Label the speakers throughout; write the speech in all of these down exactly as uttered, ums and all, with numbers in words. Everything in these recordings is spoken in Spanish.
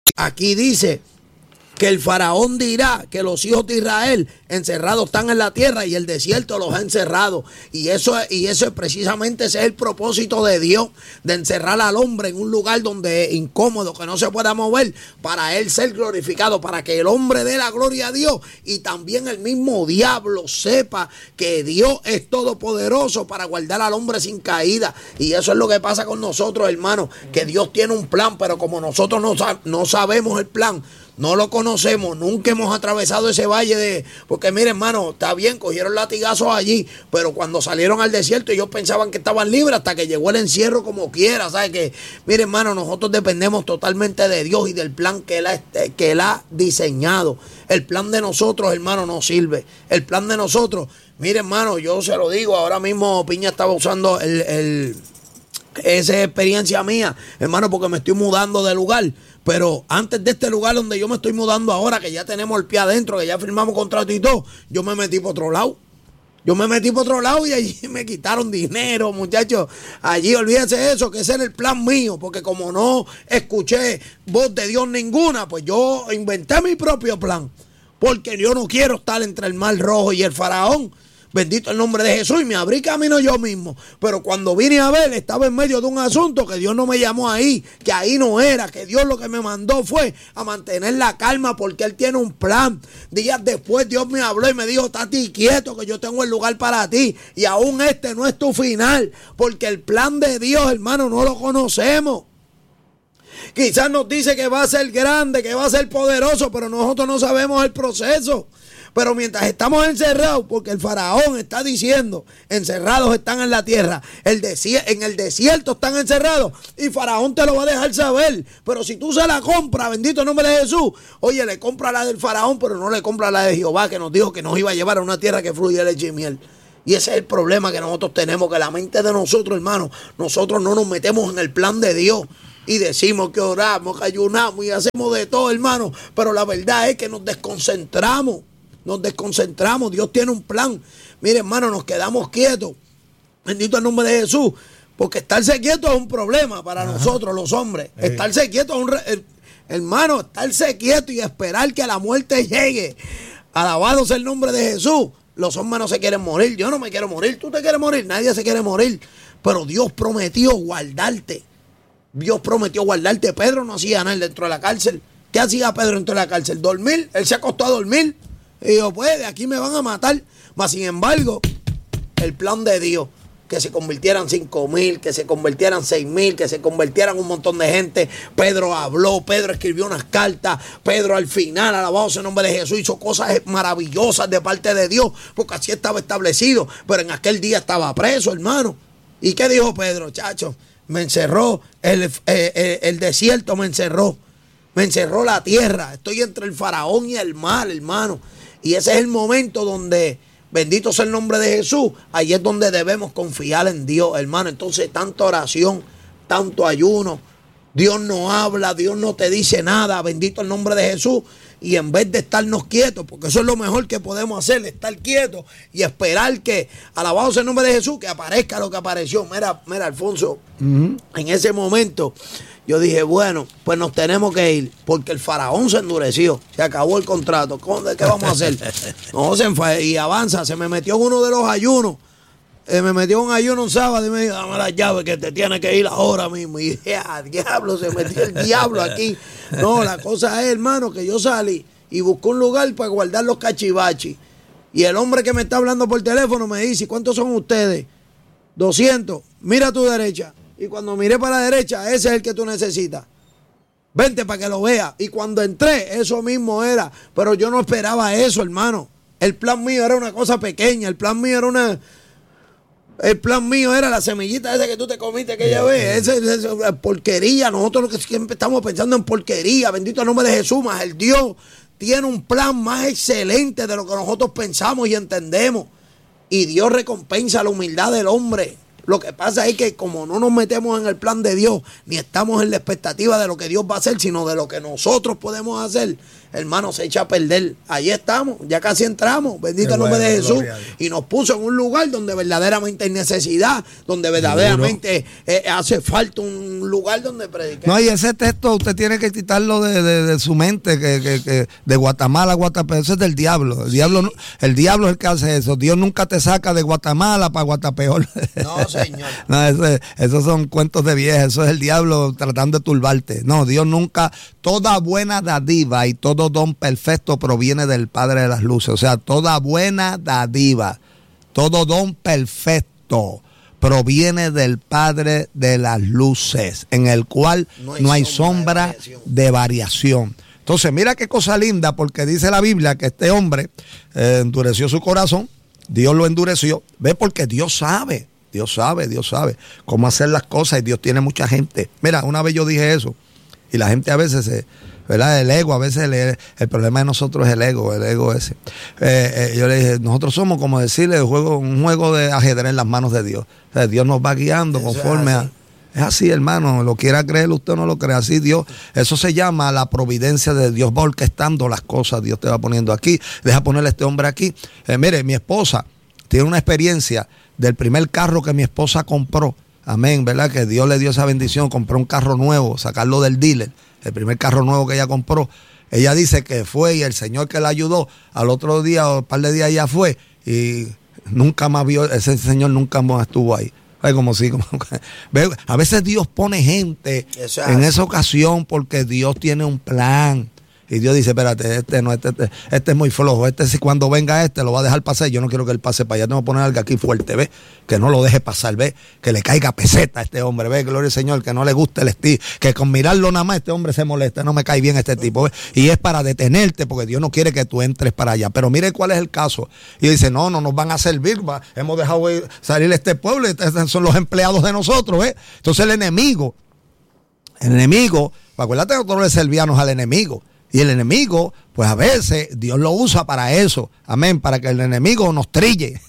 Speaker 1: Aquí dice que el faraón dirá que los hijos de Israel encerrados están en la tierra y el desierto los ha encerrado. Y eso, y eso es precisamente ese es el propósito de Dios, de encerrar al hombre en un lugar donde es incómodo, que no se pueda mover, para él ser glorificado, para que el hombre dé la gloria a Dios y también el mismo diablo sepa que Dios es todopoderoso para guardar al hombre sin caída. Y eso es lo que pasa con nosotros, hermanos, que Dios tiene un plan, pero como nosotros no, no sabemos el plan, no lo conocemos, nunca hemos atravesado ese valle de... Porque mire, hermano, está bien, cogieron latigazos allí, pero cuando salieron al desierto ellos pensaban que estaban libres hasta que llegó el encierro como quiera, ¿sabes? Que, mire, hermano, nosotros dependemos totalmente de Dios y del plan que Él ha, que él ha diseñado. El plan de nosotros, hermano, no sirve. El plan de nosotros, mire, hermano, yo se lo digo, ahora mismo Piña estaba usando el... el esa es experiencia mía, hermano, porque me estoy mudando de lugar. Pero antes de este lugar donde yo me estoy mudando ahora, que ya tenemos el pie adentro, que ya firmamos contrato y todo, yo me metí por otro lado. Yo me metí por otro lado y allí me quitaron dinero, muchachos. Allí olvídese eso, que ese era el plan mío, porque como no escuché voz de Dios ninguna, pues yo inventé mi propio plan. Porque yo no quiero estar entre el mar rojo y el faraón. Bendito el nombre de Jesús, y me abrí camino yo mismo. Pero cuando vine a ver, estaba en medio de un asunto que Dios no me llamó ahí, que ahí no era, que Dios lo que me mandó fue a mantener la calma porque Él tiene un plan. Días después Dios me habló y me dijo, estate quieto que yo tengo el lugar para ti. Y aún este no es tu final, porque el plan de Dios, hermano, no lo conocemos. Quizás nos dice que va a ser grande, que va a ser poderoso, pero nosotros no sabemos el proceso. Pero mientras estamos encerrados, porque el faraón está diciendo, encerrados están en la tierra, el desier- en el desierto están encerrados, y faraón te lo va a dejar saber. Pero si tú se la compras, bendito el nombre de Jesús, oye, le compra la del faraón, pero no le compra la de Jehová, que nos dijo que nos iba a llevar a una tierra que fluye leche y miel. Y ese es el problema que nosotros tenemos, que la mente de nosotros, hermanos, nosotros no nos metemos en el plan de Dios. Y decimos que oramos, que ayunamos y hacemos de todo, hermano, pero la verdad es que nos desconcentramos. Nos desconcentramos, Dios tiene un plan. Mire, hermano, nos quedamos quietos. Bendito el nombre de Jesús. Porque estarse quieto es un problema para Ajá. nosotros, los hombres. Ey. Estarse quieto es un... Re... Hermano, estarse quieto y esperar que la muerte llegue. Alabado sea el nombre de Jesús. Los hombres no se quieren morir. Yo no me quiero morir. Tú te quieres morir. Nadie se quiere morir. Pero Dios prometió guardarte. Dios prometió guardarte. Pedro no hacía nada dentro de la cárcel. ¿Qué hacía Pedro dentro de la cárcel? Dormir. Él se acostó a dormir. Y yo, pues, de aquí me van a matar. Mas, sin embargo, el plan de Dios, que se convirtieran cinco mil, que se convirtieran seis mil, que se convirtieran un montón de gente. Pedro habló, Pedro escribió unas cartas. Pedro al final, alabado sea el nombre de Jesús, hizo cosas maravillosas de parte de Dios, porque así estaba establecido. Pero en aquel día estaba preso, hermano. ¿Y qué dijo Pedro, chacho? Me encerró, el, eh, eh, el desierto me encerró. Me encerró la tierra. Estoy entre el faraón y el mar, hermano. Y ese es el momento donde, bendito sea el nombre de Jesús, ahí es donde debemos confiar en Dios, hermano. Entonces, tanta oración, tanto ayuno, Dios no habla, Dios no te dice nada, bendito el nombre de Jesús. Y en vez de estarnos quietos, porque eso es lo mejor que podemos hacer, estar quietos y esperar que, alabado sea el nombre de Jesús, que aparezca lo que apareció. Mira, mira, Alfonso, uh-huh. en ese momento yo dije, bueno, pues nos tenemos que ir, porque el faraón se endureció, se acabó el contrato. ¿Qué vamos a hacer? No, se fue y avanza, se me metió en uno de los ayunos, eh, me metió en un ayuno un sábado y me dijo, dame la llave que te tiene que ir ahora mismo. Y dije, ah, diablo, se metió el diablo aquí. No, la cosa es, hermano, que yo salí y busqué un lugar para guardar los cachivaches. Y el hombre que me está hablando por teléfono me dice, ¿cuántos son ustedes? doscientos. Mira a tu derecha. Y cuando miré para la derecha, ese es el que tú necesitas. Vente para que lo veas. Y cuando entré, eso mismo era. Pero yo no esperaba eso, hermano. El plan mío era una cosa pequeña. El plan mío era una... El plan mío era la semillita esa que tú te comiste aquella vez. Esa, esa, esa porquería. Nosotros lo que siempre estamos pensando en porquería. Bendito el nombre de Jesús. Más el Dios tiene un plan más excelente de lo que nosotros pensamos y entendemos. Y Dios recompensa la humildad del hombre. Lo que pasa es que como no nos metemos en el plan de Dios, ni estamos en la expectativa de lo que Dios va a hacer, sino de lo que nosotros podemos hacer, hermano, se echa a perder. Ahí estamos, ya casi entramos, bendito el nombre de Jesús, y nos puso en un lugar donde verdaderamente hay necesidad, donde verdaderamente eh, hace falta un lugar donde predicar.
Speaker 2: No, y ese texto usted tiene que quitarlo de, de, de su mente, que, que, que de Guatemala a Guatemala, eso es del diablo. El diablo, el diablo es el que hace eso. Dios nunca te saca de Guatemala para Guatapeor.
Speaker 1: No, señor.
Speaker 2: No, eso, esos son cuentos de vieja, eso es el diablo tratando de turbarte. No, Dios nunca, toda buena dádiva y todo don perfecto proviene del Padre de las luces. O sea, toda buena dádiva, todo don perfecto proviene del Padre de las luces, en el cual no hay, no hay sombra, sombra de, variación. de variación. Entonces, mira qué cosa linda, porque dice la Biblia que este hombre eh, endureció su corazón, Dios lo endureció, ve, porque Dios sabe, Dios sabe, Dios sabe cómo hacer las cosas, y Dios tiene mucha gente. Mira, una vez yo dije eso, y la gente a veces se... ¿verdad? El ego, a veces el, el problema de nosotros es el ego, el ego ese. Eh, eh, yo le dije, nosotros somos, como decirle, un juego, un juego de ajedrez en las manos de Dios. O sea, Dios nos va guiando eso conforme es a... Es así, hermano, lo quiera creer usted o no lo cree, así Dios. Eso se llama la providencia de Dios. Va orquestando las cosas, Dios te va poniendo aquí, deja ponerle a este hombre aquí. Eh, mire, mi esposa tiene una experiencia del primer carro que mi esposa compró. Amén, ¿verdad? Que Dios le dio esa bendición, compró un carro nuevo, sacarlo del dealer. El primer carro nuevo que ella compró, ella dice que fue y el Señor que la ayudó, al otro día o un par de días ya fue y nunca más vio, ese Señor nunca más estuvo ahí. Ay, como si, como, a veces Dios pone gente Eso en esa ocasión porque Dios tiene un plan. Y Dios dice, espérate, este no, este, este, este es muy flojo, este si cuando venga este lo va a dejar pasar, yo no quiero que él pase para allá, tengo que poner algo aquí fuerte, ¿ves? Que no lo deje pasar, ¿ves? Que le caiga peseta a este hombre, ¿ves? Gloria al Señor, que no le guste el estilo, que con mirarlo nada más este hombre se molesta, no me cae bien este tipo, ¿ves? Y es para detenerte, porque Dios no quiere que tú entres para allá. Pero mire cuál es el caso. Y dice, no, no nos van a servir, va. Hemos dejado salir este pueblo, estos son los empleados de nosotros, ¿ves? Entonces el enemigo, el enemigo, acuérdate que nosotros le servíamos al enemigo. Y el enemigo, pues a veces Dios lo usa para eso, amén, para que el enemigo nos trille,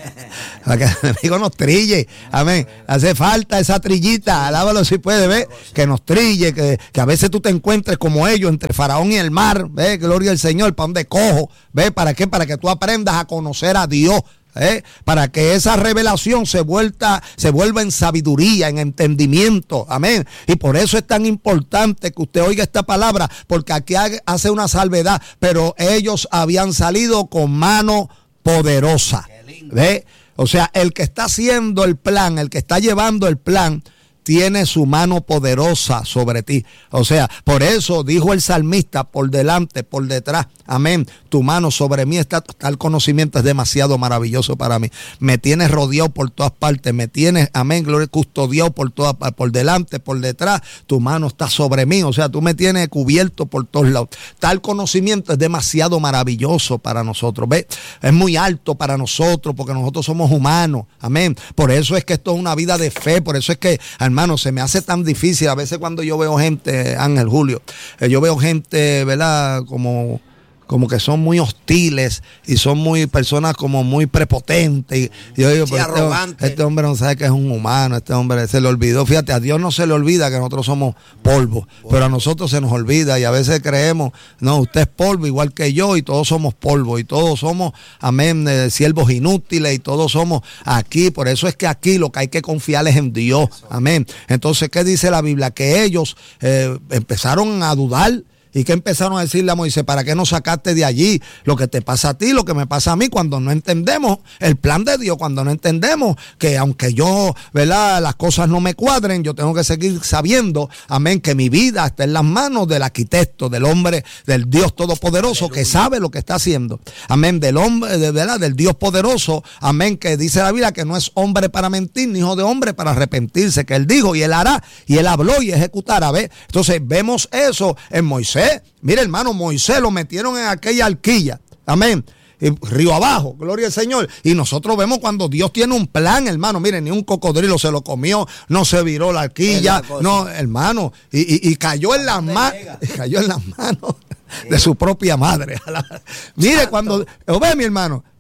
Speaker 2: para que el enemigo nos trille, amén. Hace falta esa trillita, alábalo si puede, ver, que nos trille, que, que a veces tú te encuentres como ellos entre Faraón y el mar, ve, gloria al Señor, para donde cojo, ve, ¿para qué? Para que tú aprendas a conocer a Dios. ¿Eh? Para que esa revelación se vuelta, se vuelva en sabiduría, en entendimiento, amén. Y por eso es tan importante que usted oiga esta palabra, porque aquí hace una salvedad, pero ellos habían salido con mano poderosa, ¿ve? O sea, el que está haciendo el plan, el que está llevando el plan, tiene su mano poderosa sobre ti. O sea, por eso dijo el salmista, por delante, por detrás, amén, tu mano sobre mí está, tal conocimiento es demasiado maravilloso para mí. Me tienes rodeado por todas partes, me tienes, amén, gloria, custodiado por todas partes, por delante, por detrás, tu mano está sobre mí. O sea, tú me tienes cubierto por todos lados. Tal conocimiento es demasiado maravilloso para nosotros, ¿ves? Es muy alto para nosotros porque nosotros somos humanos, amén. Por eso es que esto es una vida de fe, por eso es que, hermano, se me hace tan difícil a veces cuando yo veo gente, Ángel, Julio, eh, yo veo gente, ¿verdad? Como, como que son muy hostiles y son muy personas como muy prepotentes. Y, y yo digo, sí, pero este, este hombre no sabe que es un humano, este hombre se le olvidó. Fíjate, a Dios no se le olvida que nosotros somos polvo, bueno, pero a nosotros se nos olvida y a veces creemos, no, usted es polvo igual que yo y todos somos polvo y todos somos, amén, eh, siervos inútiles y todos somos aquí. Por eso es que aquí lo que hay que confiar es en Dios, amén. Entonces, ¿qué dice la Biblia? Que ellos eh, empezaron a dudar. ¿Y qué empezaron a decirle a Moisés? ¿Para qué nos sacaste de allí? Lo que te pasa a ti, lo que me pasa a mí, cuando no entendemos el plan de Dios, cuando no entendemos que aunque yo, ¿verdad?, las cosas no me cuadren, yo tengo que seguir sabiendo, amén, que mi vida está en las manos del arquitecto, del hombre, del Dios todopoderoso, que sabe lo que está haciendo. Amén, del hombre, de verdad, del Dios poderoso, amén, que dice la Biblia que no es hombre para mentir, ni hijo de hombre para arrepentirse, que él dijo y él hará, y él habló y ejecutará, ¿ves? Entonces vemos eso en Moisés. Mira, hermano, Moisés lo metieron en aquella arquilla, amén, y río abajo, gloria al Señor. Y nosotros vemos cuando Dios tiene un plan, hermano. Miren, ni un cocodrilo se lo comió, no se viró la arquilla, no, hermano, y, y, y cayó en las manos, cayó en las manos de su propia madre. Mire, cuando, lo ve, mi hermano,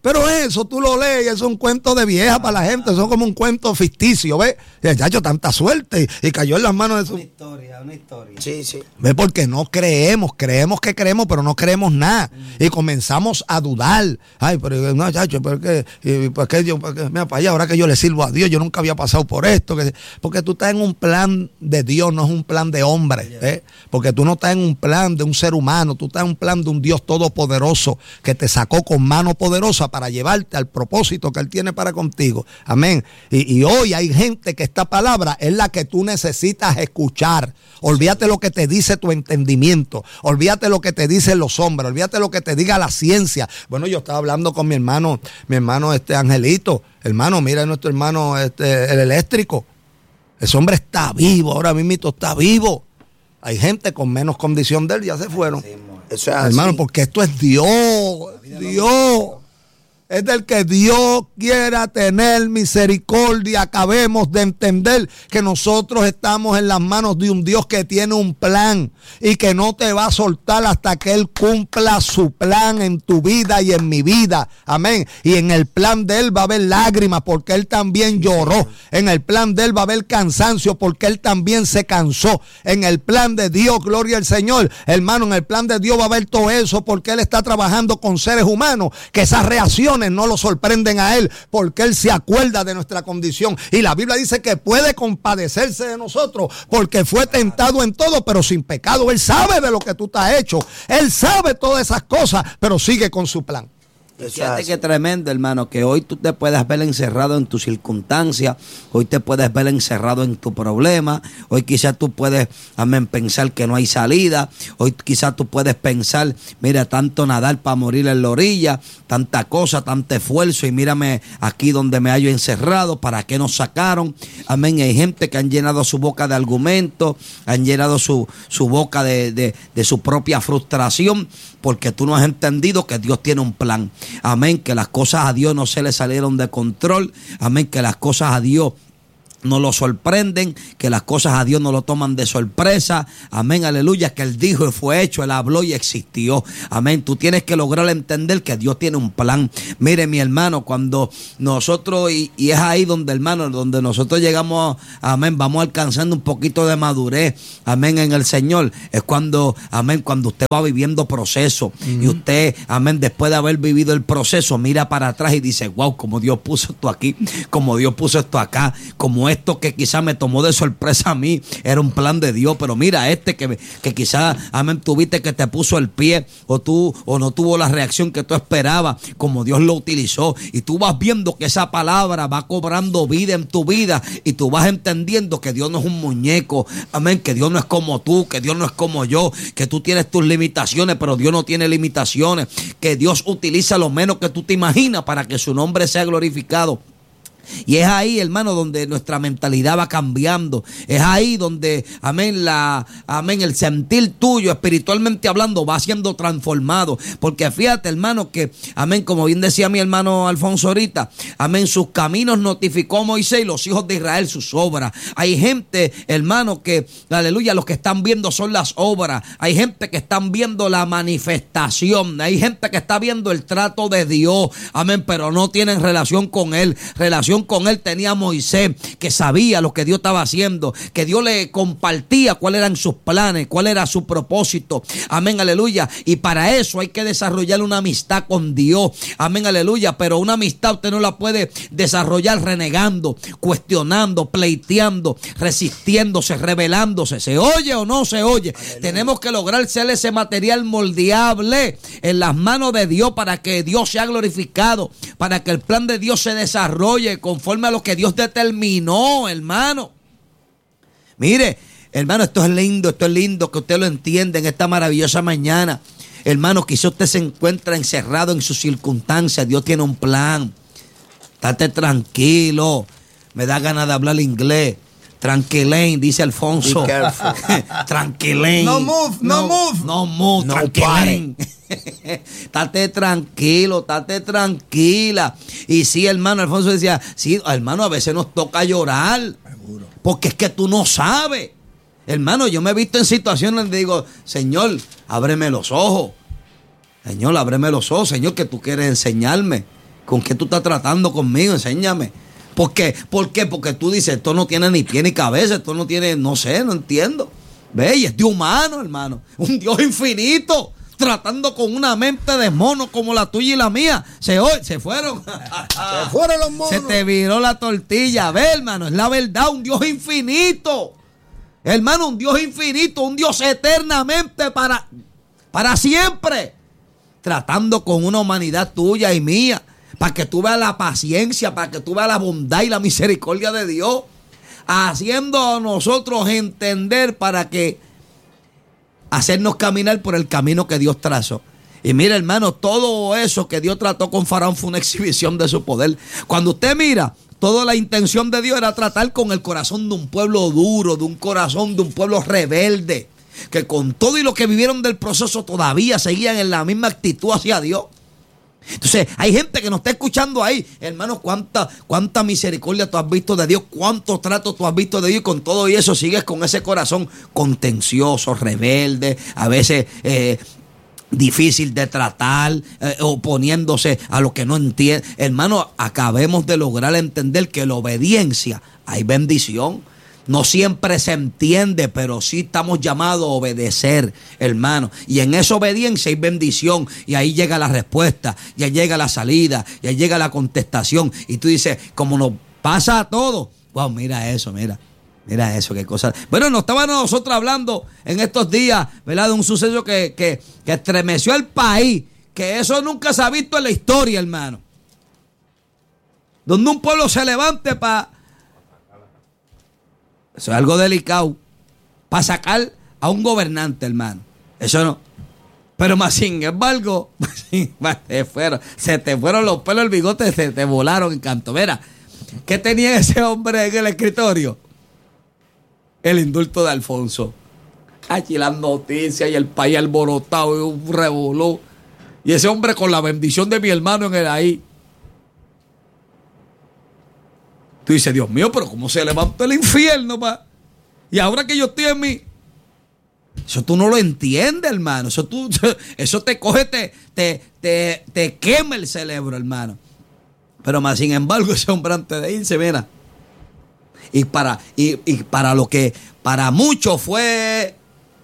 Speaker 2: Pero eso tú lo lees, es un cuento de vieja para la gente, eso es como un cuento ficticio, ¿ves? El chacho, tanta suerte y, y cayó en las manos de su...
Speaker 3: Una historia, una historia.
Speaker 1: Sí, sí.
Speaker 2: ¿Ves? Porque no creemos, creemos que creemos, pero no creemos nada. Mm. Y comenzamos a dudar. Ay, pero no, chacho, ¿por qué? ¿Y por qué yo, por qué? Mira, para allá, ahora que yo le sirvo a Dios, yo nunca había pasado por esto. Que, porque tú estás en un plan de Dios, no es un plan de hombre. ¿eh? Porque tú no estás en un plan de un ser humano, tú estás en un plan de un Dios todopoderoso que te sacó con mano poderosa para llevarte al propósito que Él tiene para contigo. Amén. Y, y hoy hay gente que esta palabra es la que tú necesitas escuchar. Olvídate lo que te dice tu entendimiento. Olvídate lo que te dicen los hombres. Olvídate lo que te diga la ciencia. Bueno, yo estaba hablando con mi hermano, mi hermano este Angelito. Hermano, mira nuestro hermano este, el eléctrico. Ese hombre está vivo, ahora mismo está vivo. Hay gente con menos condición de él, ya se fueron. Sí,
Speaker 1: eso es
Speaker 2: hermano,
Speaker 1: así.
Speaker 2: Porque esto es Dios. Dios. Es del que Dios quiera tener misericordia. Acabemos de entender que nosotros estamos en las manos de un Dios que tiene un plan y que no te va a soltar hasta que Él cumpla su plan en tu vida y en mi vida. Amén. Y en el plan de Él va a haber lágrimas porque Él también lloró. En el plan de Él va a haber cansancio porque Él también se cansó. En el plan de Dios, gloria al Señor. Hermano, en el plan de Dios va a haber todo eso porque Él está trabajando con seres humanos que esas reacciones no lo sorprenden a Él porque Él se acuerda de nuestra condición y la Biblia dice que puede compadecerse de nosotros porque fue tentado en todo pero sin pecado. Él sabe de lo que tú te has hecho, Él sabe todas esas cosas, pero sigue con su plan.
Speaker 3: Fíjate qué tremendo, hermano, que hoy tú te puedes ver encerrado en tu circunstancia, hoy te puedes ver encerrado en tu problema, hoy quizás tú puedes, amén, pensar que no hay salida, hoy quizás tú puedes pensar, mira, tanto nadar para morir en la orilla, tanta cosa, tanto esfuerzo y mírame aquí donde me hallo encerrado, ¿para qué nos sacaron? Amén, hay gente que han llenado su boca de argumentos, han llenado su, su boca de, de, de su propia frustración, porque tú no has entendido que Dios tiene un plan. Amén, que las cosas a Dios no se le salieron de control. Amén, que las cosas a Dios no lo sorprenden, que las cosas a Dios no lo toman de sorpresa. Amén, aleluya, que Él dijo y fue hecho, Él habló y existió. Amén, tú tienes que lograr entender que Dios tiene un plan. Mire, mi hermano, cuando nosotros, y, y es ahí donde, hermano, donde nosotros llegamos, amén, vamos alcanzando un poquito de madurez, amén, en el Señor, es cuando, amén, cuando usted va viviendo proceso, uh-huh. Y usted, amén, después de haber vivido el proceso, mira para atrás y dice, wow, como Dios puso esto aquí, como Dios puso esto acá, como esto que quizás me tomó de sorpresa a mí, era un plan de Dios, pero mira este que, que quizás, amén, tuviste que te puso el pie, o tú, o no tuvo la reacción que tú esperabas, como Dios lo utilizó, y tú vas viendo que esa palabra va cobrando vida en tu vida, y tú vas entendiendo que Dios no es un muñeco, amén, que Dios no es como tú, que Dios no es como yo, que tú tienes tus limitaciones, pero Dios no tiene limitaciones, que Dios utiliza lo menos que tú te imaginas para que su nombre sea glorificado. Y es ahí, hermano, donde nuestra mentalidad va cambiando. Es ahí donde, amén, la, amén, el sentir tuyo, espiritualmente hablando, va siendo transformado. Porque fíjate, hermano, que, amén, como bien decía mi hermano Alfonso ahorita, amén, sus caminos notificó Moisés y los hijos de Israel sus obras. Hay gente, hermano, que, aleluya, los que están viendo son las obras. Hay gente que están viendo la manifestación. Hay gente que está viendo el trato de Dios, amén, pero no tienen relación con Él. Relación con Él tenía Moisés, que sabía lo que Dios estaba haciendo, que Dios le compartía cuáles eran sus planes, cuál era su propósito. Amén, aleluya. Y para eso hay que desarrollar una amistad con Dios. Amén, aleluya. Pero una amistad usted no la puede desarrollar renegando, cuestionando, pleiteando, resistiéndose, rebelándose. ¿Se oye o no se oye? Aleluya. Tenemos que lograr ser ese material moldeable en las manos de Dios para que Dios sea glorificado, para que el plan de Dios se desarrolle conforme a lo que Dios determinó, hermano. Mire, hermano, esto es lindo, esto es lindo que usted lo entienda en esta maravillosa mañana. Hermano, quizá usted se encuentra encerrado en sus circunstancias. Dios tiene un plan. Estate tranquilo. Me da ganas de hablar inglés. Tranquilén, dice Alfonso. Tranquilén.
Speaker 2: No move, no, no move.
Speaker 3: No move, no tranquilén. Estate tranquilo, estate tranquila. Y sí, hermano, Alfonso decía, sí, hermano, a veces nos toca llorar. Seguro. Porque es que tú no sabes. Hermano, yo me he visto en situaciones donde digo, Señor, ábreme los ojos. Señor, ábreme los ojos, Señor, que tú quieres enseñarme. ¿Con qué tú estás tratando conmigo? Enséñame. ¿Por qué? ¿Por qué? Porque tú dices, esto no tiene ni pie ni cabeza, esto no tiene, no sé, no entiendo. Ve, y es de humano, hermano. Un Dios infinito, tratando con una mente de mono como la tuya y la mía. Se, se fueron.
Speaker 1: Se fueron los monos.
Speaker 3: Se te viró la tortilla. Ve, hermano, es la verdad, un Dios infinito. Hermano, un Dios infinito, un Dios eternamente para, para siempre. Tratando con una humanidad tuya y mía. Para que tú veas la paciencia, para que tú veas la bondad y la misericordia de Dios. Haciendo a nosotros entender para que hacernos caminar por el camino que Dios trazó. Y mira, hermano, todo eso que Dios trató con Faraón fue una exhibición de su poder. Cuando usted mira, toda la intención de Dios era tratar con el corazón de un pueblo duro, de un corazón de un pueblo rebelde, que con todo y lo que vivieron del proceso todavía seguían en la misma actitud hacia Dios. Entonces, hay gente que nos está escuchando ahí, hermano, cuánta, cuánta misericordia tú has visto de Dios, cuántos tratos tú has visto de Dios, y con todo y eso sigues con ese corazón contencioso, rebelde, a veces eh, difícil de tratar, eh, oponiéndose a lo que no entiende. Hermano, acabemos de lograr entender que la obediencia, hay bendición. No siempre se entiende, pero sí estamos llamados a obedecer, hermano. Y en esa obediencia hay bendición. Y ahí llega la respuesta, y ahí llega la salida, y ahí llega la contestación. Y tú dices, como nos pasa a todos. Wow, mira eso, mira. Mira eso, qué cosa. Bueno, nos estaban nosotros hablando en estos días, ¿verdad? De un suceso que, que, que estremeció el país. Que eso nunca se ha visto en la historia, hermano. Donde un pueblo se levante para... Eso es algo delicado. Para sacar a un gobernante, hermano. Eso no. Pero más sin embargo, se, fueron, se te fueron los pelos del bigote, se te volaron en canto. Mira, ¿qué tenía ese hombre en el escritorio? El indulto de Alfonso. Allí las noticias y el país alborotado y un revolú. Y ese hombre con la bendición de mi hermano en el ahí. Tú dices, Dios mío, pero ¿cómo se levantó el infierno, pa? Y ahora que yo estoy en mí. Eso tú no lo entiendes, hermano. Eso, tú, eso te coge, te, te, te, te quema el cerebro, hermano. Pero más sin embargo, ese hombre antes de irse, mira. Y para, y, y para lo que para muchos fue,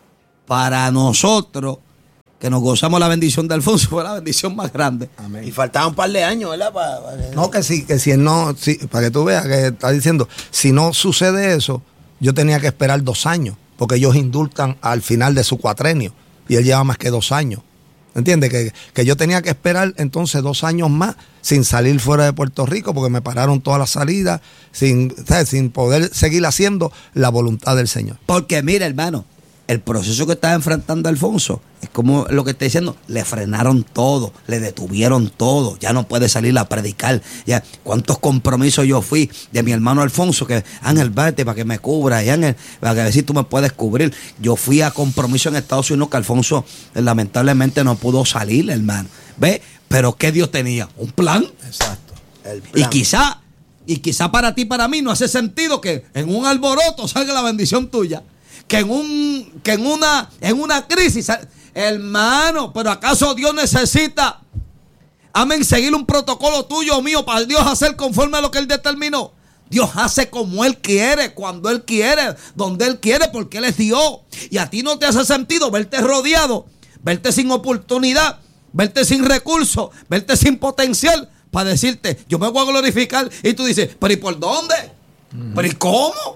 Speaker 3: para nosotros, que nos gozamos la bendición de Alfonso, fue la bendición más grande.
Speaker 1: Amén. Y faltaban un par de años, ¿verdad? Para, para...
Speaker 2: No, que sí, que si él no, sí, para que tú veas que está diciendo, si no sucede eso, yo tenía que esperar dos años, porque ellos indultan al final de su cuatrenio, y él lleva más que dos años. ¿Entiendes? Que, que yo tenía que esperar entonces dos años más sin salir fuera de Puerto Rico, porque me pararon todas las salidas, sin, ¿sabes? Sin poder seguir haciendo la voluntad del Señor.
Speaker 3: Porque mira, hermano, el proceso que estaba enfrentando Alfonso es como lo que está diciendo, le frenaron todo, le detuvieron todo, ya no puede salir a predicar. Ya, ¿cuántos compromisos yo fui de mi hermano Alfonso? Que Ángel, vete para que me cubra, y Ángel, para que ver si tú me puedes cubrir. Yo fui a compromiso en Estados Unidos que Alfonso eh, lamentablemente no pudo salir, hermano. ¿Ve? Pero ¿qué Dios tenía? ¿Un plan?
Speaker 1: Exacto. El plan.
Speaker 3: Y quizá, y quizá para ti, para mí, no hace sentido que en un alboroto salga la bendición tuya. Que en un que en una en una crisis, hermano, pero ¿acaso Dios necesita, amén, seguir un protocolo tuyo o mío para Dios hacer conforme a lo que Él determinó? Dios hace como Él quiere, cuando Él quiere, donde Él quiere, porque Él es Dios. Y a ti no te hace sentido verte rodeado, verte sin oportunidad, verte sin recursos, verte sin potencial para decirte, yo me voy a glorificar. Y tú dices, ¿pero y por dónde? Mm. ¿Pero y cómo?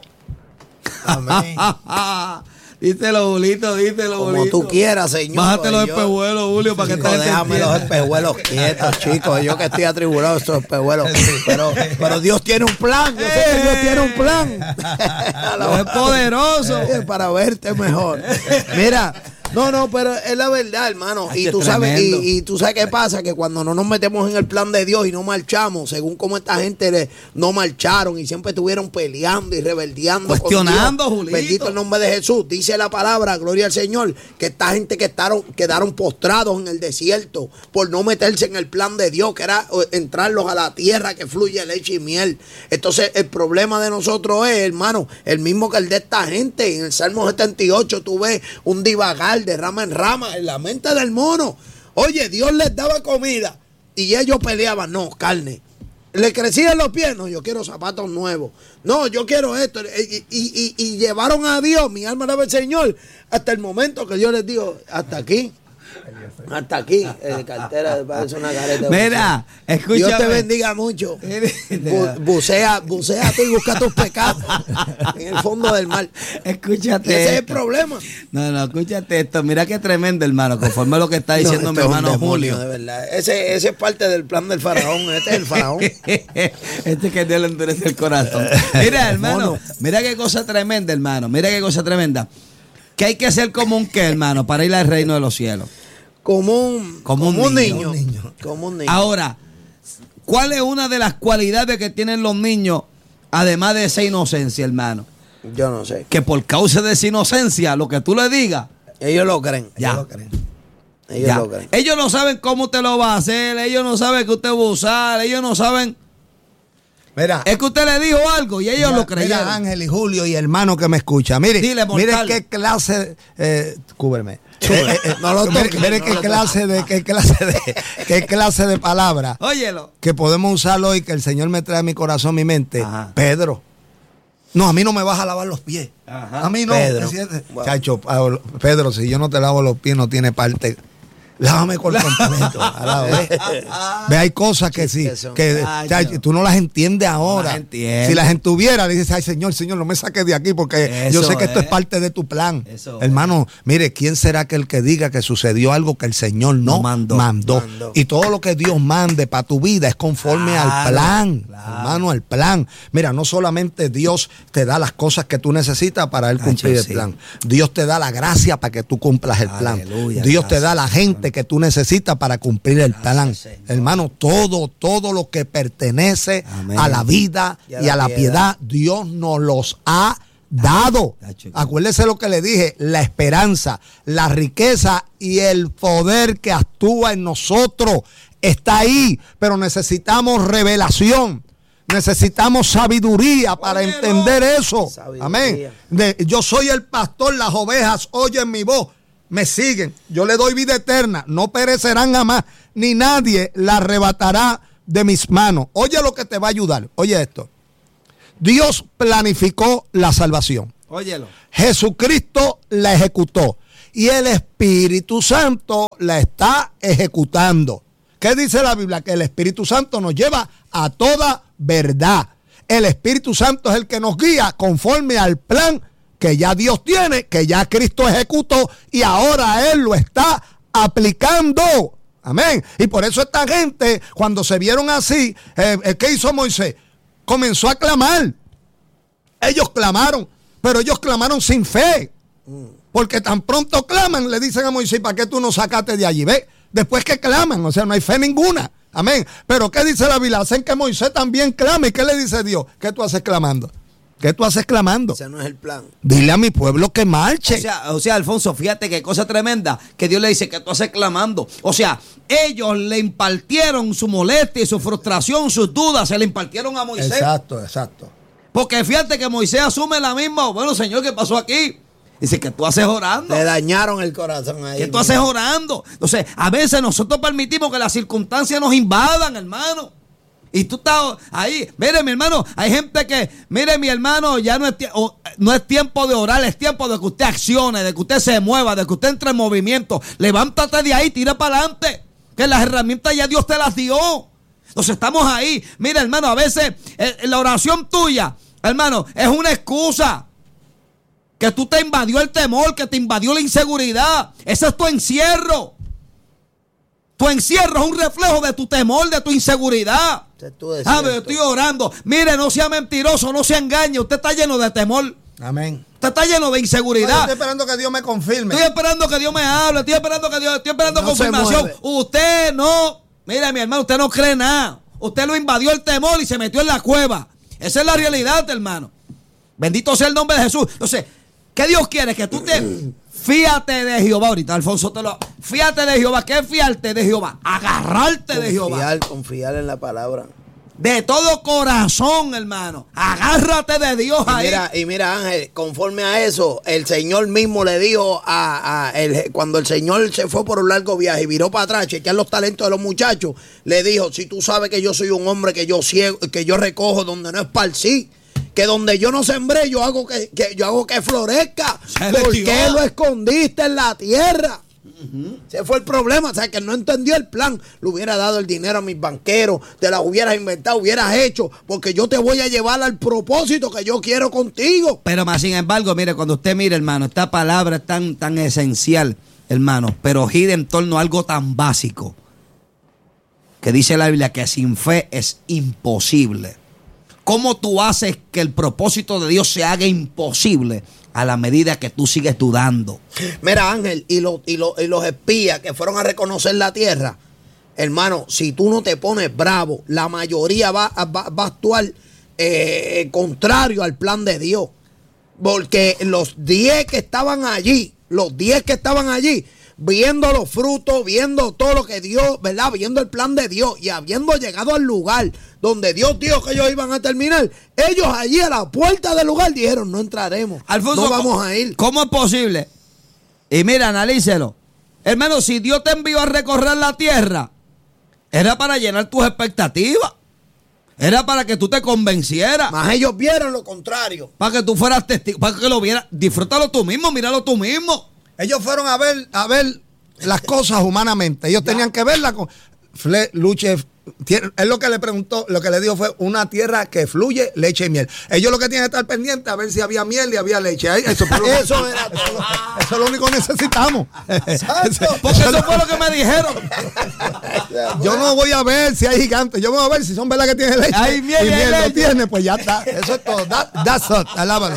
Speaker 1: Amén.
Speaker 3: Díselo, Julito, díselo,
Speaker 1: Como
Speaker 3: Julito.
Speaker 1: tú quieras, Señor.
Speaker 3: Bájate los espejuelos, Julio, para que
Speaker 1: Chico,
Speaker 3: te
Speaker 1: déjame los espejuelos quietos, chicos. Yo que estoy atribulado estos espejuelos. Pero, pero Dios tiene un plan. Yo sé que Dios tiene un plan.
Speaker 3: Dios es poderoso.
Speaker 1: Para verte mejor. Mira. No, no, pero es la verdad, hermano.
Speaker 3: Ay,
Speaker 1: y tú
Speaker 3: tremendo.
Speaker 1: sabes, y, y tú sabes qué pasa, que cuando no nos metemos en el plan de Dios y no marchamos, según como esta gente le, no marcharon y siempre estuvieron peleando y rebeldeando,
Speaker 3: cuestionando,
Speaker 1: con Dios.
Speaker 3: Julito.
Speaker 1: Bendito el nombre de Jesús. Dice la palabra, gloria al Señor, que esta gente que estaron, quedaron postrados en el desierto por no meterse en el plan de Dios, que era entrarlos a la tierra que fluye leche y miel. Entonces, el problema de nosotros es, hermano, el mismo que el de esta gente. En el Salmo setenta y ocho tú ves un divagar de rama en rama en la mente del mono. Oye, Dios les daba comida, y ellos peleaban, no, carne. Le crecían los pies, no, yo quiero zapatos nuevos. No, yo quiero esto. Y, y, y, y llevaron a Dios, mi alma alaba al Señor, hasta el momento que Dios les dijo, hasta aquí. Hasta aquí, eh, cartera parece una careta.
Speaker 3: Mira, escúchame.
Speaker 1: Dios te bendiga mucho. Bu- bucea, bucea tú y busca tus pecados en el fondo del mar.
Speaker 3: Escúchate.
Speaker 1: Y ese es el
Speaker 3: esto.
Speaker 1: problema.
Speaker 3: No, no, escúchate esto. Mira qué tremendo, hermano, conforme a lo que está diciendo
Speaker 1: No,
Speaker 3: mi
Speaker 1: esto es un
Speaker 3: hermano
Speaker 1: demonio,
Speaker 3: Julio.
Speaker 1: de verdad. Ese, ese es parte del plan del faraón. Este es el faraón.
Speaker 3: Este que Dios le endurece el corazón. Mira, hermano,
Speaker 1: Mono.
Speaker 3: mira qué cosa tremenda, hermano. Mira qué cosa tremenda. Que hay que ser como un qué, hermano, para ir al reino de los cielos.
Speaker 1: Como un,
Speaker 3: Como un
Speaker 1: como un
Speaker 3: niño.
Speaker 1: niño. Como un niño.
Speaker 3: Ahora, ¿cuál es una de las cualidades que tienen los niños, además de esa inocencia, hermano?
Speaker 1: Yo no sé.
Speaker 3: Que por causa de esa inocencia, lo que tú le digas,
Speaker 1: Ellos lo creen.
Speaker 3: Ya.
Speaker 1: Ellos lo creen. Ellos
Speaker 3: ya.
Speaker 1: lo creen.
Speaker 3: Ellos no saben cómo usted lo va a hacer, ellos no saben que usted va a usar, ellos no saben.
Speaker 2: Mira,
Speaker 3: Es que usted le dijo algo y ellos
Speaker 2: mira,
Speaker 3: lo creyeron.
Speaker 2: mira, Ángel y Julio y hermano que me escucha. Mire,
Speaker 3: Dile,
Speaker 2: mire
Speaker 3: mortal.
Speaker 2: qué clase, eh, cúbreme. Eh, eh, eh,
Speaker 1: No lo
Speaker 2: mire,
Speaker 1: toques,
Speaker 2: mire
Speaker 1: no
Speaker 2: qué
Speaker 1: lo
Speaker 2: clase de, qué clase de, qué clase de palabra
Speaker 3: Óyelo.
Speaker 2: que podemos usar hoy que el Señor me trae a mi corazón, mi mente.
Speaker 3: Ajá.
Speaker 2: Pedro. No, a mí no me vas a lavar los pies.
Speaker 3: Ajá.
Speaker 2: A mí no.
Speaker 1: Pedro.
Speaker 2: ¿me sientes?
Speaker 1: Wow.
Speaker 2: Chacho, Pablo, Pedro, si yo no te lavo los pies, no tiene parte. Lávame por completo. Alaba, ¿eh? Ve, hay cosas que sí,
Speaker 1: Chistezo.
Speaker 2: que
Speaker 3: Ay,
Speaker 2: chacho,
Speaker 3: Dios.
Speaker 2: tú no las entiendes ahora.
Speaker 3: las entiendes.
Speaker 2: Si las entuviera, le dices, ay Señor, Señor, no me saques de aquí porque yo
Speaker 3: Eso
Speaker 2: sé que esto
Speaker 3: es.
Speaker 2: es parte de tu plan.
Speaker 3: Eso
Speaker 2: Hermano, mire, ¿quién será aquel que diga que sucedió algo que el Señor no
Speaker 3: No mandó.
Speaker 2: mandó?
Speaker 1: Mandó.
Speaker 2: Y todo lo que Dios mande para tu vida es conforme
Speaker 3: Claro,
Speaker 2: al plan,
Speaker 3: claro.
Speaker 2: hermano, al plan. Mira, no solamente Dios te da las cosas que tú necesitas para él
Speaker 3: Cacho,
Speaker 2: cumplir el
Speaker 3: sí.
Speaker 2: plan. Dios te da la gracia para que tú cumplas el plan.
Speaker 3: Aleluya,
Speaker 2: Dios te
Speaker 3: gracias,
Speaker 2: da la gente que tú necesitas para cumplir el plan.
Speaker 3: Señor.
Speaker 2: Hermano, todo, todo lo que pertenece
Speaker 3: Amén.
Speaker 2: a la vida y a, la piedad, Dios nos los ha dado.
Speaker 3: Cacho.
Speaker 2: Acuérdese lo que le dije, la esperanza, la riqueza y el poder que actúa en nosotros está ahí, pero necesitamos revelación. Necesitamos sabiduría para
Speaker 3: Óyelo.
Speaker 2: entender eso.
Speaker 1: Sabiduría.
Speaker 2: Amén. De- yo soy el pastor, las ovejas oyen mi voz, me siguen. Yo le doy vida eterna, no perecerán jamás, ni nadie la arrebatará de mis manos. Oye lo que te va a ayudar. Oye esto. Dios planificó la salvación.
Speaker 3: Óyelo.
Speaker 2: Jesucristo la ejecutó y el Espíritu Santo la está ejecutando. ¿Qué dice la Biblia? Que el Espíritu Santo nos lleva a toda verdad. El Espíritu Santo es el que nos guía conforme al plan que ya Dios tiene, que ya Cristo ejecutó y ahora Él lo está aplicando. Amén. Y por eso esta gente, cuando se vieron así, eh, ¿qué hizo Moisés? Comenzó a clamar. Ellos clamaron, pero ellos clamaron sin fe. Porque tan pronto claman, le dicen a Moisés, ¿para qué tú nos sacaste de allí? Ve, después que claman, o sea, no hay fe ninguna. Amén. Pero ¿qué dice la Biblia? Hacen que Moisés también clame. ¿Y qué le dice Dios? ¿Qué tú haces clamando? ¿Qué tú haces clamando?
Speaker 1: Ese no es el plan.
Speaker 2: Dile a mi pueblo que marche.
Speaker 3: O sea, o sea, Alfonso, fíjate qué cosa tremenda que Dios le dice que tú haces clamando. O sea, ellos le impartieron su molestia y su frustración, sus dudas, se le impartieron a Moisés.
Speaker 2: Exacto, exacto.
Speaker 3: Porque fíjate que Moisés asume la misma. Bueno, Señor, ¿qué pasó aquí? Dice que tú haces orando.
Speaker 1: Le dañaron el corazón ahí.
Speaker 3: Que tú haces orando. Entonces, a veces nosotros permitimos que las circunstancias nos invadan, hermano. Y tú estás ahí. Mire, mi hermano, hay gente que, mire, mi hermano, ya no es, tie- o, no es tiempo de orar, es tiempo de que usted accione, de que usted se mueva, de que usted entre en movimiento. Levántate de ahí, tira para adelante. Que las herramientas ya Dios te las dio. Entonces, estamos ahí. Mira, hermano, a veces eh, la oración tuya, hermano, es una excusa. Que tú te invadió el temor, que te invadió la inseguridad. Ese es tu encierro. Tu encierro es un reflejo de tu temor, de tu inseguridad.
Speaker 1: Ese es tu desierto.
Speaker 3: Ah, pero yo estoy orando. Mire, no sea mentiroso, no se engañe. Usted está lleno de temor.
Speaker 2: Amén.
Speaker 3: Usted está lleno de
Speaker 2: Yo
Speaker 3: inseguridad.
Speaker 2: estoy esperando que Dios me confirme.
Speaker 3: Estoy esperando que Dios me hable. Estoy esperando que Dios, estoy esperando
Speaker 1: No se
Speaker 3: confirmación.
Speaker 1: mueve.
Speaker 3: Usted no. Mire, mi hermano, usted no cree nada. Usted lo invadió el temor y se metió en la cueva. Esa es la realidad, hermano. Bendito sea el nombre de Jesús. Entonces, ¿qué Dios quiere? Que tú te fíate de Jehová. Ahorita Alfonso te lo... Fíate de Jehová. ¿Qué es fiarte de Jehová? Agarrarte de Jehová.
Speaker 1: Confiar, confiar en la palabra.
Speaker 3: de todo corazón, hermano. Agárrate de Dios
Speaker 1: y
Speaker 3: ahí.
Speaker 1: Mira, y mira, Ángel, conforme a eso, el Señor mismo le dijo a, a el, cuando el Señor se fue por un largo viaje y viró para atrás, chequear los talentos de los muchachos, le dijo, si tú sabes que yo soy un hombre que yo ciego, que yo recojo donde no esparcí, que donde yo no sembré, yo hago que, que yo hago que florezca. ¿Por qué lo escondiste en la tierra? Uh-huh. Ese fue el problema, o sea, que no entendió el plan. Le hubiera dado el dinero a mis banqueros, te las hubieras inventado, hubieras hecho, porque yo te voy a llevar al propósito que yo quiero contigo.
Speaker 3: Pero más sin embargo, mire, cuando usted mire, hermano, esta palabra es tan, tan esencial, hermano, pero gira en torno a algo tan básico, que dice la Biblia que sin fe es imposible. ¿Cómo tú haces que el propósito de Dios se haga imposible a la medida que tú sigues dudando?
Speaker 1: Mira, Ángel, y los, y los, y los espías que fueron a reconocer la tierra, hermano, si tú no te pones bravo, la mayoría va, va, va a actuar eh, contrario al plan de Dios. Porque los diez que estaban allí, los diez que estaban allí, viendo los frutos, viendo todo lo que Dios, ¿verdad? Viendo el plan de Dios y habiendo llegado al lugar donde Dios dijo que ellos iban a terminar, ellos allí a la puerta del lugar dijeron, no entraremos,
Speaker 3: Alfonso,
Speaker 1: no vamos a ir.
Speaker 3: ¿Cómo es posible? Y mira, analícelo. Hermano, si Dios te envió a recorrer la tierra, era para llenar tus expectativas. Era para que tú te convencieras.
Speaker 1: Más ellos vieron lo contrario.
Speaker 3: Para que tú fueras testigo, para que lo vieras. Disfrútalo tú mismo, míralo tú mismo.
Speaker 2: Ellos fueron a ver, a ver las cosas humanamente. Ellos tenían que verlas con Fle, Luche. Es lo que le preguntó, lo que le dijo fue una tierra que fluye leche y miel. Ellos lo que tienen que estar pendientes a ver si había miel y había leche. Eso, fue lo que,
Speaker 1: eso, era
Speaker 2: eso, eso es lo único que necesitamos.
Speaker 3: Porque eso fue lo que me dijeron.
Speaker 2: Yo no voy a ver si hay gigantes, yo voy a ver si son verdad que tienen leche.
Speaker 3: Hay miel
Speaker 2: y
Speaker 3: y
Speaker 2: miel
Speaker 3: leche.
Speaker 2: no tiene, pues ya está. Eso es todo. That, that's it. Alábalo.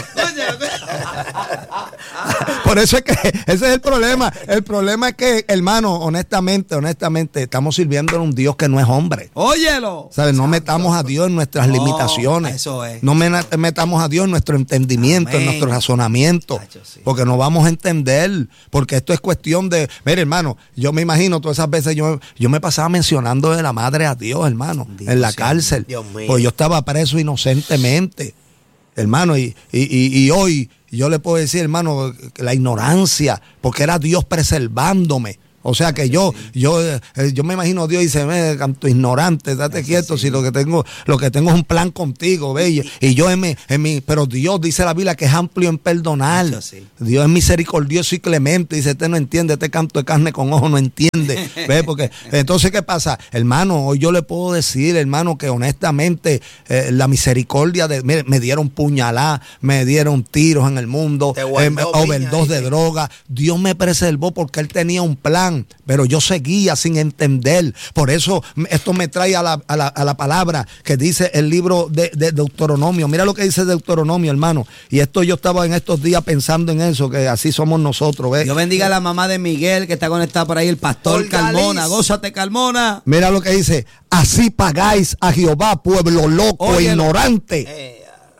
Speaker 2: Por eso es que ese es el problema. El problema es que, hermano, honestamente, honestamente, estamos sirviendo a un Dios que no es hombre.
Speaker 3: Óyelo.
Speaker 2: ¿Sabes? No metamos a Dios en nuestras
Speaker 3: No,
Speaker 2: limitaciones.
Speaker 3: eso es.
Speaker 2: No metamos a Dios en nuestro entendimiento,
Speaker 3: Amén.
Speaker 2: en nuestro razonamiento.
Speaker 3: Tacho, sí.
Speaker 2: Porque no vamos a entender. Porque esto es cuestión de. Mire, hermano, yo me imagino todas esas veces yo, yo me pasaba mencionando de la madre a Dios, hermano,
Speaker 3: Dios,
Speaker 2: en la
Speaker 3: sí.
Speaker 2: cárcel.
Speaker 1: Dios mío.
Speaker 2: Pues yo estaba preso inocentemente. Hermano, y, y, y, y hoy yo le puedo decir, hermano, la ignorancia, porque era Dios preservándome. O sea que yo, yo, eh, yo me imagino a Dios dice, me canto ignorante, date
Speaker 3: Eso
Speaker 2: quieto,
Speaker 3: sí.
Speaker 2: si lo que tengo, lo que tengo es un plan contigo, ve, y, y yo en mi, en mi, pero Dios dice la Biblia que es amplio en perdonar.
Speaker 3: Eso sí.
Speaker 2: Dios es misericordioso y clemente, dice, este no entiende, este canto de carne con ojo no entiende. Ve, porque, entonces, ¿qué pasa? Hermano, hoy yo le puedo decir, hermano, que honestamente, eh, la misericordia de, mire, me dieron puñalada, me dieron tiros en el mundo,
Speaker 1: Te guardó,
Speaker 2: eh,
Speaker 1: piña,
Speaker 2: overdose de
Speaker 1: dice.
Speaker 2: droga. Dios me preservó porque Él tenía un plan, pero yo seguía sin entender. Por eso esto me trae a la, a la, a la palabra que dice el libro de, de Deuteronomio. Mira lo que dice Deuteronomio, hermano. Y esto yo estaba en estos días pensando en eso, que así somos nosotros. ¿Ves?
Speaker 3: Dios bendiga a la mamá de Miguel que está conectada por ahí, el pastor
Speaker 1: Por
Speaker 3: Carmona.
Speaker 1: Galiz.
Speaker 3: Gózate, Carmona.
Speaker 2: Mira lo que dice. Así pagáis a Jehová, pueblo loco e
Speaker 3: Óyelo.
Speaker 2: ignorante.
Speaker 1: Eh,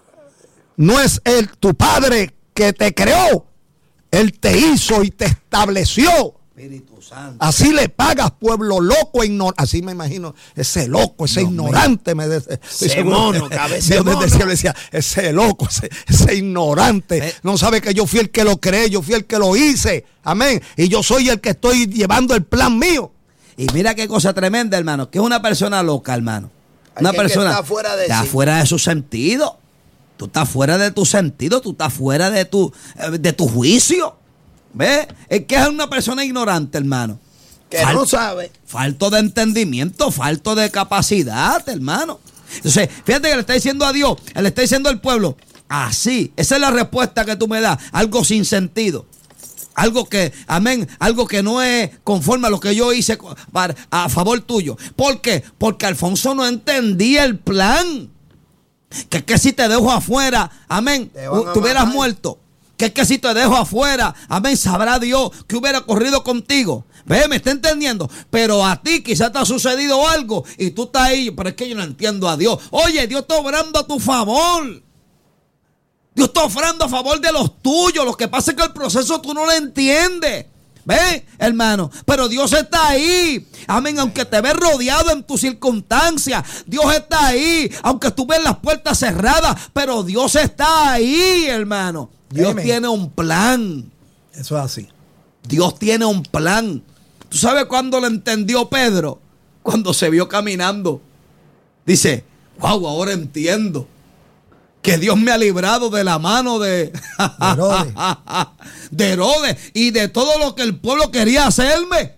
Speaker 2: No es él tu padre que te creó. Él te hizo y te estableció.
Speaker 3: Espíritu Santo.
Speaker 2: Así le pagas, pueblo loco e ignorante. Así me imagino, ese loco, ese
Speaker 3: Dios
Speaker 2: ignorante. Me de, estoy
Speaker 1: Ese
Speaker 2: seguro
Speaker 1: mono,
Speaker 2: que
Speaker 1: cabeza de
Speaker 2: Dios desde
Speaker 1: mono.
Speaker 2: el cielo decía, ese loco, ese, ese ignorante.
Speaker 3: Eh.
Speaker 2: No sabe que yo fui el que lo creé, yo fui el que lo hice. Amén. Y yo soy el que estoy llevando el plan mío.
Speaker 3: Y mira qué cosa tremenda, hermano, que es una persona loca, hermano. Una
Speaker 1: Aquel que
Speaker 3: persona
Speaker 1: está fuera de
Speaker 3: está
Speaker 1: sí.
Speaker 3: fuera de su sentido. Tú estás fuera de tu sentido, tú estás fuera de tu, eh, de tu juicio. ¿Ves? Es que es una persona ignorante, hermano.
Speaker 1: que
Speaker 3: Fal-
Speaker 1: no sabe.
Speaker 3: Falto de entendimiento, falto de capacidad, hermano. Entonces, fíjate que le está diciendo a Dios, le está diciendo al pueblo, así, esa es la respuesta que tú me das, algo sin sentido. Algo que, amén, algo que no es conforme a lo que yo hice para, a favor tuyo. ¿Por qué? Porque Alfonso no entendía el plan. Que es que si te dejo afuera, amén,
Speaker 1: Te van a
Speaker 3: tú hubieras
Speaker 1: matar.
Speaker 3: muerto. Que es que si te dejo afuera, amén, sabrá Dios que hubiera corrido contigo. Ve, me está entendiendo. Pero a ti quizás te ha sucedido algo y tú estás ahí, pero es que yo no entiendo a Dios. Oye, Dios está obrando a tu favor. Dios está obrando a favor de los tuyos. Lo que pasa es que el proceso tú no lo entiendes. ¿Ve, hermano? Pero Dios está ahí. Amén. Aunque te ves rodeado en tus circunstancias, Dios está ahí. Aunque tú ves las puertas cerradas, pero Dios está ahí, hermano. Dios
Speaker 2: Amén.
Speaker 3: tiene un plan.
Speaker 2: Eso es así.
Speaker 3: Dios tiene un plan. ¿Tú sabes cuándo lo entendió Pedro? Cuando se vio caminando. Dice, wow, ahora entiendo que Dios me ha librado de la mano de,
Speaker 2: De Herodes.
Speaker 3: de Herodes y de todo lo que el pueblo quería hacerme.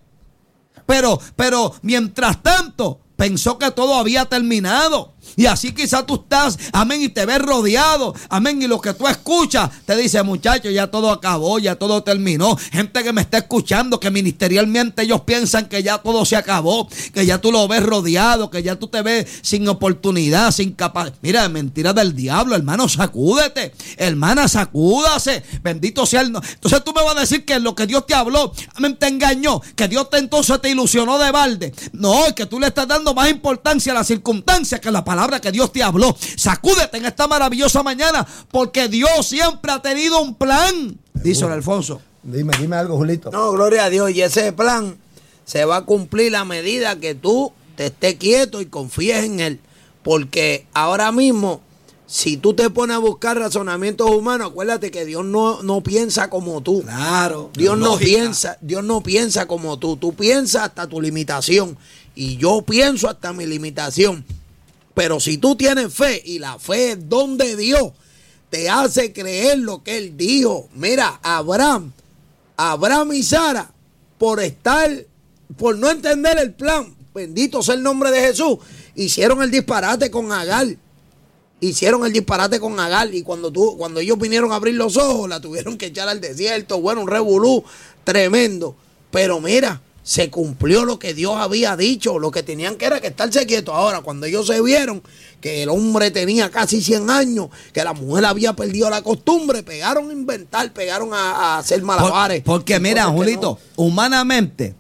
Speaker 3: Pero, pero mientras tanto, pensó que todo había terminado. Y así quizás tú estás, amén, y te ves rodeado, amén, y lo que tú escuchas te dice, muchachos, ya todo acabó, ya todo terminó. Gente que me está escuchando, que ministerialmente ellos piensan que ya todo se acabó, que ya tú lo ves rodeado, que ya tú te ves sin oportunidad, sin capacidad. Mira, mentira del diablo, hermano, sacúdete, hermana, sacúdase, bendito sea el nombre. Entonces tú me vas a decir que lo que Dios te habló, amén, te engañó, que Dios te entonces te ilusionó de balde. No, que tú le estás dando más importancia a las circunstancias que a la palabra que Dios te habló. Sacúdete en esta maravillosa mañana, porque Dios siempre ha tenido un plan. Dice el Alfonso.
Speaker 2: Dime, dime algo, Julito.
Speaker 1: No, gloria a Dios. Y ese plan se va a cumplir a medida que tú te estés quieto y confíes en Él. Porque ahora mismo, si tú te pones a buscar razonamientos humanos, acuérdate que Dios no, no piensa como tú.
Speaker 3: Claro.
Speaker 1: Dios no
Speaker 3: lógica.
Speaker 1: piensa, Dios no piensa como tú. Tú piensas hasta tu limitación. Y yo pienso hasta mi limitación. Pero si tú tienes fe, y la fe es don de Dios, te hace creer lo que Él dijo. Mira, Abraham, Abraham y Sara, por estar, por no entender el plan, bendito sea el nombre de Jesús, hicieron el disparate con Agar. Hicieron el disparate con Agar. Y cuando, tú, cuando ellos vinieron a abrir los ojos, la tuvieron que echar al desierto. Bueno, un revolú tremendo. Pero mira, se cumplió lo que Dios había dicho. Lo que tenían que era que estarse quietos. Ahora, cuando ellos se vieron que el hombre tenía casi cien años, que la mujer había perdido la costumbre, pegaron a inventar, pegaron a, a hacer malabares.
Speaker 3: Por, porque mira, Julito, no. humanamente,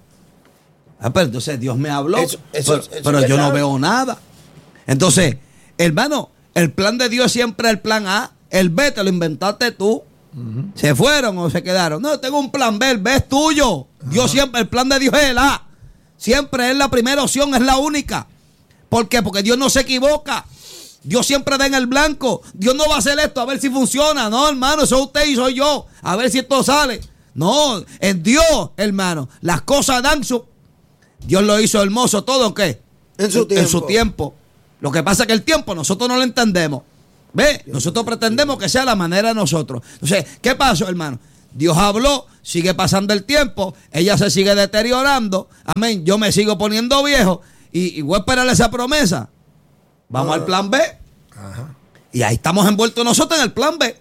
Speaker 3: ah, pero entonces Dios me habló,
Speaker 1: Eso, eso,
Speaker 3: pero,
Speaker 1: eso
Speaker 3: pero
Speaker 1: es
Speaker 3: yo
Speaker 1: claro.
Speaker 3: no veo nada. Entonces, hermano, el plan de Dios siempre es el plan A. El B te lo inventaste tú. Uh-huh. ¿Se fueron o se quedaron? No, tengo un plan B, el B es tuyo. Uh-huh. Dios siempre, el plan de Dios es el A. Siempre es la primera opción, es la única. ¿Por qué? Porque Dios no se equivoca. Dios siempre da en el blanco. Dios no va a hacer esto a ver si funciona. No, hermano, eso es usted y soy yo. A ver si esto sale. No, en Dios, hermano, las cosas dan su... Dios lo hizo hermoso todo, ¿en qué?
Speaker 1: En su
Speaker 3: en,
Speaker 1: tiempo.
Speaker 3: En su tiempo. Lo que pasa es que el tiempo nosotros no lo entendemos. ¿Ve? Nosotros pretendemos que sea la manera de nosotros. Entonces, ¿qué pasó, hermano? Dios habló, sigue pasando el tiempo, ella se sigue deteriorando. Amén. Yo me sigo poniendo viejo y, y voy a esperar esa promesa. Vamos ah. al plan B. Ajá. Y ahí estamos envueltos nosotros en el plan B.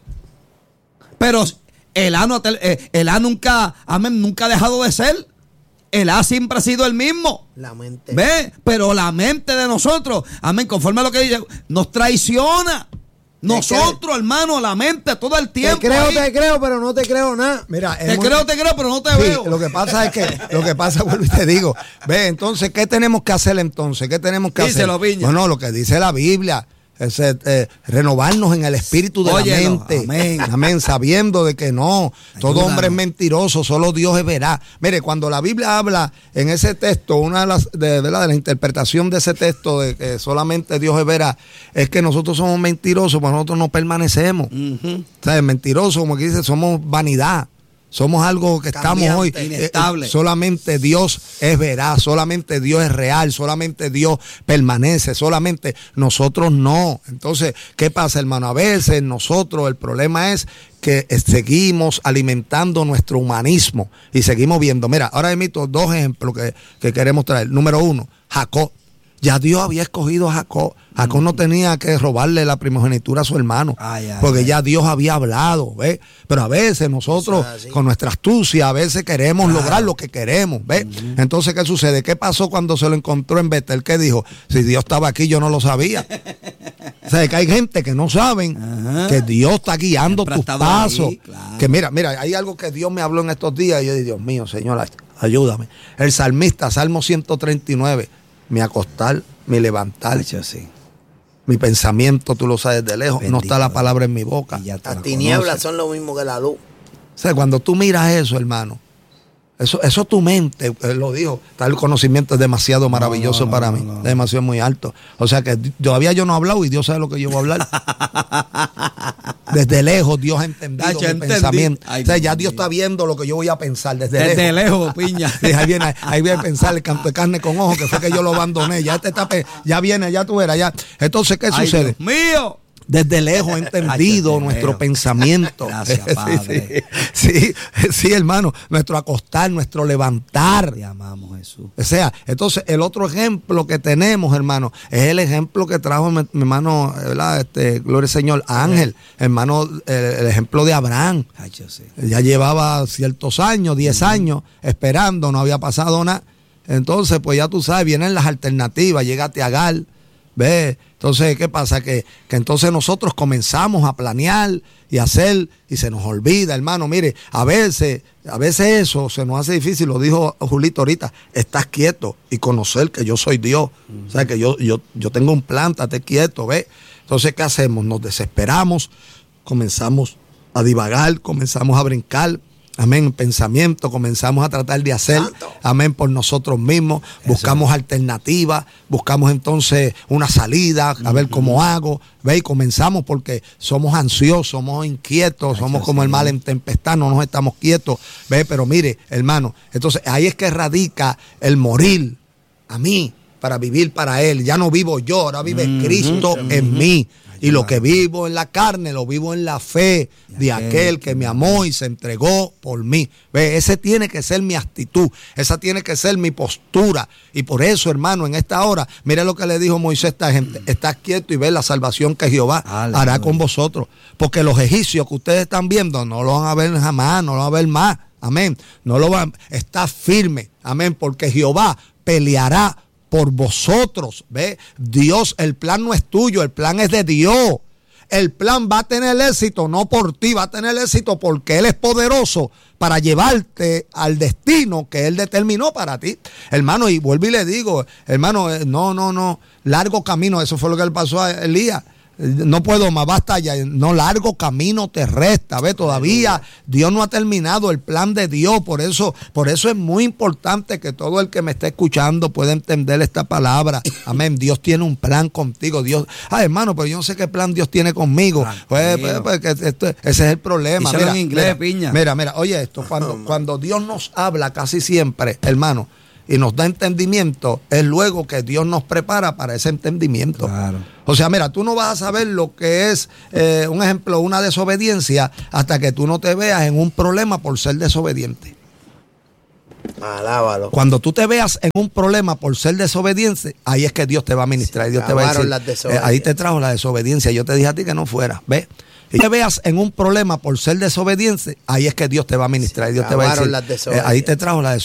Speaker 3: Pero el A, no, el A nunca, amén, nunca ha dejado de ser. El A siempre ha sido el mismo.
Speaker 1: La mente.
Speaker 3: ¿Ve? Pero la mente de nosotros, amén, conforme a lo que dice, nos traiciona. Nosotros, hermano, la mente todo el tiempo.
Speaker 1: Te creo,
Speaker 3: ahí.
Speaker 1: te creo, pero no te creo nada.
Speaker 2: Mira,
Speaker 3: te creo, te creo, pero no te
Speaker 2: sí,
Speaker 3: veo.
Speaker 2: Lo que pasa es que, lo que pasa, vuelvo y te digo, ve, entonces, ¿qué tenemos que hacer entonces? ¿Qué tenemos que
Speaker 3: Díselo,
Speaker 2: hacer?
Speaker 3: Viña.
Speaker 2: Bueno, lo que dice la Biblia. Es, eh, renovarnos en el espíritu de
Speaker 3: Óyelo,
Speaker 2: la mente.
Speaker 3: Amén.
Speaker 2: Amén. Sabiendo de que no, todo
Speaker 3: Ayúdanos.
Speaker 2: hombre es mentiroso, solo Dios es veraz. Mire, cuando la Biblia habla en ese texto, una de las de, de, la, de la interpretación de ese texto de que solamente Dios es veraz, es que nosotros somos mentirosos, pues nosotros no permanecemos.
Speaker 3: Uh-huh.
Speaker 2: ¿Sabes? Mentirosos, como que dice, somos vanidad. Somos algo que
Speaker 1: Cambiante,
Speaker 2: estamos hoy.
Speaker 3: inestable.
Speaker 2: Eh, solamente Dios es veraz, solamente Dios es real, solamente Dios permanece, solamente nosotros no. Entonces, ¿qué pasa, hermano? A veces nosotros, el problema es que seguimos alimentando nuestro humanismo y seguimos viendo. Mira, ahora emito dos ejemplos que, que queremos traer. Número uno, Jacob. Ya Dios había escogido a Jacob. Jacob no tenía que robarle la primogenitura a su hermano, ay, ay, porque ay. ya Dios había hablado, ¿ves? Pero a veces nosotros, con nuestra astucia, a veces queremos claro. lograr lo que queremos, ¿ves? Uh-huh. Entonces, ¿qué sucede? ¿Qué pasó cuando se lo encontró en Betel? ¿Qué dijo? Si Dios estaba aquí, yo no lo sabía. O sea, que hay gente que no saben uh-huh. que Dios está guiando Siempre tus pasos. Ahí, claro. Que mira, mira, hay algo que Dios me habló en estos días y yo dije, Dios mío, Señor, ayúdame. El salmista, Salmo ciento treinta y nueve. Mi acostar, mi levantar,
Speaker 3: sí.
Speaker 2: mi pensamiento, tú lo sabes de lejos, Bendito, no está la palabra en mi boca.
Speaker 1: Las tinieblas son lo mismo que la luz.
Speaker 2: O sea, cuando tú miras eso, hermano, Eso, eso tu mente, él lo dijo, tal conocimiento es demasiado maravilloso no, no, para no, mí, no, no. es demasiado muy alto. O sea que todavía yo no he hablado y Dios sabe lo que yo voy a hablar. Desde lejos Dios ha entendido Dacho, mi entendí. pensamiento. Ay, o sea, ya Dios está viendo lo que yo voy a pensar desde,
Speaker 3: desde
Speaker 2: lejos.
Speaker 3: lejos, piña.
Speaker 2: Ahí viene, ahí viene a pensar el canto de carne con ojo, que fue que yo lo abandoné. Ya este está, ya viene, ya tú verás, ya. Entonces, ¿qué Ay, sucede?
Speaker 3: Dios mío.
Speaker 2: Desde lejos he entendido Ay, nuestro lejos. pensamiento.
Speaker 3: Gracias, Padre.
Speaker 2: Sí, sí, sí, hermano. Nuestro acostar, nuestro levantar.
Speaker 3: Te amamos, Jesús.
Speaker 2: O sea, entonces el otro ejemplo que tenemos, hermano, es el ejemplo que trajo mi, mi hermano, ¿verdad? Este, gloria al Señor, Ángel, hermano, el, el ejemplo de Abraham.
Speaker 3: Ay, yo sé.
Speaker 2: Ya llevaba ciertos años, diez uh-huh. años, esperando, no había pasado nada. Entonces, pues ya tú sabes, vienen las alternativas, llégate a Agar. ¿Ves? Entonces, ¿qué pasa? Que, que entonces nosotros comenzamos a planear y hacer y se nos olvida, hermano. Mire, a veces, a veces eso se nos hace difícil, lo dijo Julito ahorita, estás quieto y conocer que yo soy Dios. Uh-huh. O sea, que yo, yo, yo tengo un plan, estate quieto, ¿ves? Entonces, ¿qué hacemos? Nos desesperamos, comenzamos a divagar, comenzamos a brincar. Amén, pensamiento, comenzamos a tratar de hacer, Santo. amén, por nosotros mismos, Eso. buscamos alternativas, buscamos entonces una salida, a ver cómo hago, ve, y comenzamos porque somos ansiosos, somos inquietos, Ay, somos como sí. el mal en tempestad, no nos estamos quietos, ve, pero mire, hermano, entonces ahí es que radica el morir a mí, para vivir para Él, ya no vivo yo, ahora vive uh-huh. Cristo uh-huh. en mí. Y lo que vivo en la carne, lo vivo en la fe de aquel que me amó y se entregó por mí. Ve, ese tiene que ser mi actitud, esa tiene que ser mi postura. Y por eso, hermano, en esta hora, mire lo que le dijo Moisés a esta gente: estás quieto y ve la salvación que Jehová Aleluya. hará con vosotros. Porque los egipcios que ustedes están viendo no lo van a ver jamás, no lo van a ver más. Amén. No lo van, está firme. Amén. Porque Jehová peleará por vosotros, ¿ve? Dios, el plan no es tuyo, el plan es de Dios. El plan va a tener éxito, no por ti, va a tener éxito porque Él es poderoso para llevarte al destino que Él determinó para ti. Hermano, y vuelvo y le digo, hermano, no, no, no, largo camino, eso fue lo que le pasó a Elías. No puedo más, basta ya, no, largo camino te resta, ve, todavía Dios no ha terminado el plan de Dios, por eso, por eso es muy importante que todo el que me esté escuchando pueda entender esta palabra, amén. Dios tiene un plan contigo, Dios, ah, hermano, pero yo no sé qué plan Dios tiene conmigo, pues, pues, pues que esto, ese es el problema.
Speaker 3: Mira, en inglés,
Speaker 2: mira,
Speaker 3: piña.
Speaker 2: mira, mira, oye esto, cuando, cuando Dios nos habla casi siempre, hermano, y nos da entendimiento, es luego que Dios nos prepara para ese entendimiento.
Speaker 3: Claro.
Speaker 2: O sea, mira, tú no vas a saber lo que es, eh, un ejemplo, una desobediencia hasta que tú no te veas en un problema por ser desobediente.
Speaker 1: Alábalo.
Speaker 2: Cuando tú te veas en un problema por ser desobediente, ahí es que Dios te va a ministrar. Y Dios te va a decir, eh, ahí te trajo la desobediencia. Yo te dije a ti que no fuera, ¿ves? Y te veas en un problema por ser desobediente, ahí es que Dios te va a ministrar. Y Dios te va a decir, eh, ahí te trajo la desobediencia.